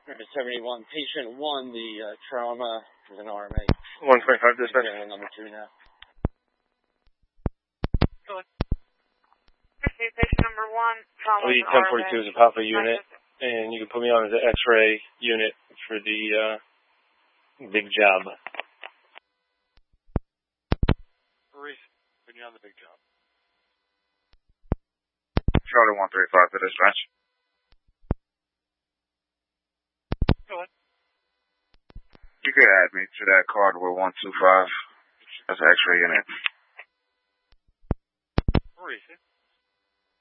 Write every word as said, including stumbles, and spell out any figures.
seventy-one, patient one, the uh, trauma is an R M A. one twenty-five, dispatch. Number two now. Go ahead. Patient number one, trauma Lead ten forty-two is a Papa unit, and you can put me on as an X-ray unit for the uh, big job. Maurice, put you on the big job. Charlie one thirty-five for dispatch. Go ahead. You could add me to that card with one two five. That's an X-ray unit. Maurice.